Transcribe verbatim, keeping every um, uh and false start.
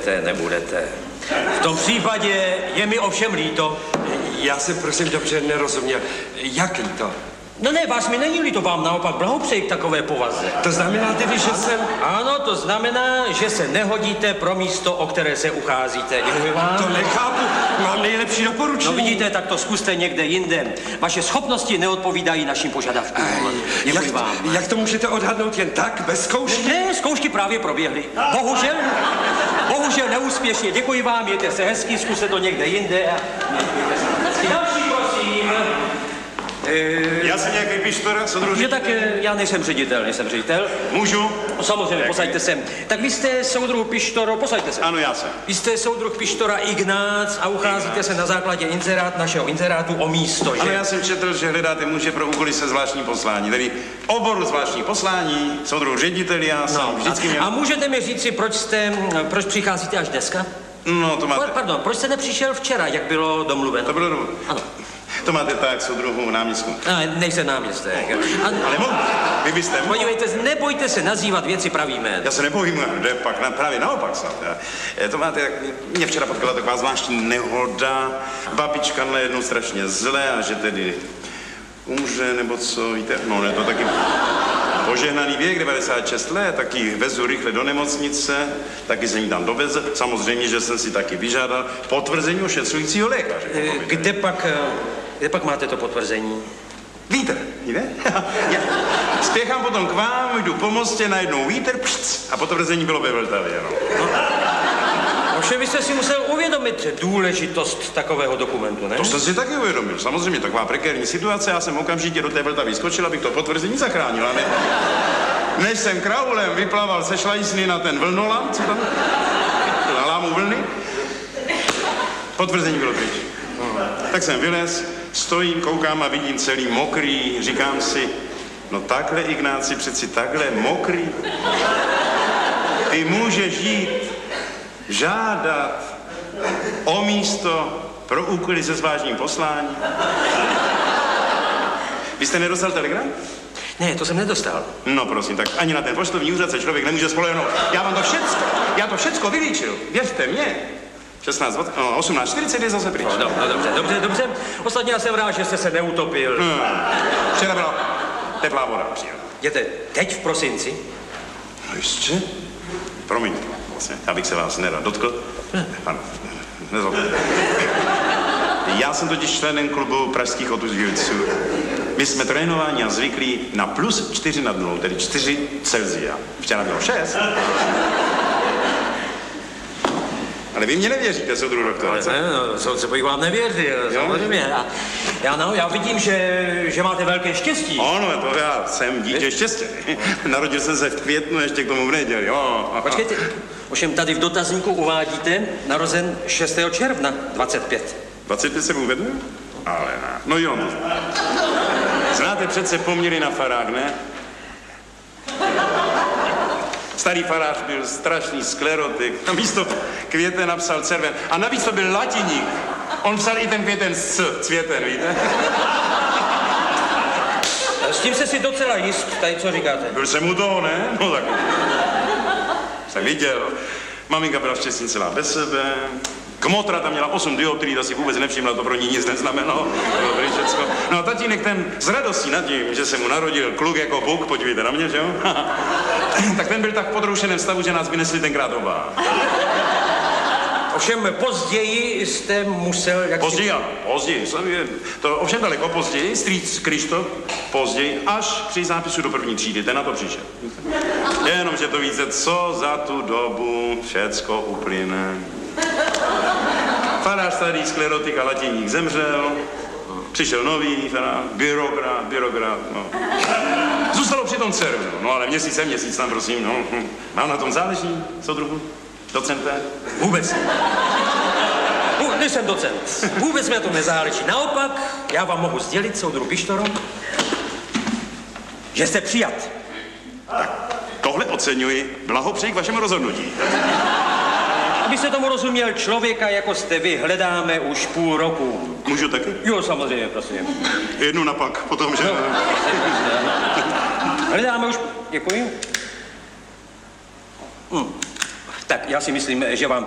nebudete, nebudete. V tom případě je mi ovšem líto. Já jsem prosím dobře nerozuměl. Jak líto? No ne, vás mi není líto, vám naopak blahopřeji k takové povaze. To znamená tedy, že jsem... Ano, to znamená, že se nehodíte pro místo, o které se ucházíte. Děkuji vám. To nechápu, mám nejlepší doporučení. No vidíte, tak to zkuste někde jinde. Vaše schopnosti neodpovídají našim požadavkům. Děkuji jak, vám. Jak to můžete odhadnout jen tak, bez zkoušky? Ne, zkoušky právě proběhly. Bohužel, bohužel neúspěšně. Děkuji vám, mějte se hezky, zkuste to někde jinde. Další, prosím. Já jsem nějaký pištora, soudruh Že tak já nejsem ředitel, nejsem ředitel. Můžu? Samozřejmě, posaďte se. Tak vy jste soudruh Pištoro, posaďte se. Ano, já jsem. Vy jste soudruh Pištora Ignác a ucházíte Ignác. se na základě inzerát našeho inzerátu o místo, že? Ano, já jsem četl, že hledáte muže pro úkoly se zvláštní poslání, tedy oboru zvláštní poslání, soudruh ředitel, já jsem no, vždycky a, měl... A můžete mi říci, proč jste, proč přicházíte až dneska? No, to máte... Pardon, proč jste nepřišel včera, jak bylo domluveno? To bylo domluveno. Ano. To máte tak, soudruhu náměstku. A, nejsem náměstek. A, Ale mohl, vy byste mohl. Podívejte, nebojte se nazývat věci pravým jménem. Já se nebojím, jde pak na, právě naopak snad. Já, to máte, jak mě včera potkala taková zvláštní nehoda, babička najednou strašně zle a že tedy umře, nebo co, víte, no ne, to taky požehnaný věk, devadesát šest let, taky vezu rychle do nemocnice, taky se ní tam dovezl. Samozřejmě, že jsem si taky vyžádal potvrzení ošetřujícího lékaře. Kde pak, kde pak máte to potvrzení? Vítr, víte? Já spěchám potom k vám, jdu po mostě, najednou vítr, pšc, a potvrzení bylo ve Vltavě, no. no. Ovšem vy jste si musel uvědomit důležitost takového dokumentu, ne? To jsem si taky uvědomil. Samozřejmě taková prekérní situace, já jsem okamžitě do té Vltavy skočil, abych to potvrzení zachránil, ale než jsem kraulem vyplaval se šlajsny na ten vlnolam, co tam, na lámu vlny, potvrzení bylo pryč. No. Tak jsem vylez, stojím, koukám a vidím celý mokrý, říkám si, no takhle, Ignáci, přeci takhle mokrý, ty můžeš jít žádat o místo pro úkoly se zvláštním posláním. Vy jste nedostal telegram? Ne, to jsem nedostal. No prosím, tak ani na ten poštovní úřad se člověk nemůže spolehnout. Já vám to všecko, já to všecko vylíčil, věřte mě. šestnáct, no, osmnáct čtyřicet je zase pryč. No, no, dobře, dobře, dobře. Ostatně já jsem rád, že jste se neutopil. Hmm. Včera byla teplá voda, přijel. Jděte teď v prosinci? No jistě. Promiňte, vlastně, abych se vás nerad dotkl. Ano, nezlobte. Já jsem totiž členem klubu pražských otužilců. My jsme trénováni a zvyklí na plus čtyři nad nulou, tedy čtyři Celsia. Včera bylo šest. Ale vy mě nevěříte, soudruh doktore, co? Ne, no, soudce bych vám nevěřil, samozřejmě. Já, já, no, já vidím, že, že máte velké štěstí. Ano, to já jsem dítě štěstí. Narodil jsem se v květnu, ještě k tomu v neděli, jo. Počkejte, ovšem tady v dotazníku uvádíte narozen šestého června dvacet pět. dvacet pět se uvedl? Ale ne. No jo. Znáte přece poměry na farách, ne? Starý farář byl strašný sklerotik. Na místo květen napsal červen. A navíc to byl latiník. On psal i ten květen s cvěten, víte? S tím se si docela jist, tady co říkáte. Byl jsem u toho, ne? No tak. Jsem viděl. Maminka byla štěstí celá bez sebe. Kmotra tam měla osm dioptrií, ta si vůbec nevšimla, to pro ní nic neznamenalo. No a tatínek ten z radostí nad tím, že se mu narodil kluk jako Bůh, podívejte na mě, že jo? Tak ten byl tak v podroušeném stavu, že nás vynesli tenkrát oba. Ovšem později jste musel... Jak později, ano, později. To ovšem daleko později, strýc Krištof, později, až při zápisu do první třídy, ten na to přišel. Jenomže to víte, co za tu dobu všecko uplyne. Farář starý sklerotik a latiník zemřel, přišel nový farář, byrokrat, byrokrat, no. Zůstalo při tom dceru, no ale měsíc je měsíc tam, prosím, no. Mám na tom záleží, soudruhu, docente? Vůbec. Nejsem docent. Vůbec mi na tom nezáleží. Naopak, já vám mohu sdělit, soudruh Pištoro, že jste přijat. Tak, tohle oceňuji, blahopřeji k vašemu rozhodnutí. Abyste tomu rozuměl, člověka, jako jste vy, hledáme už půl roku. Můžu taky? Jo, samozřejmě, prosím. Jednu napak, potom, že... No, hledáme už... Děkuji. Hm. Tak, já si myslím, že vám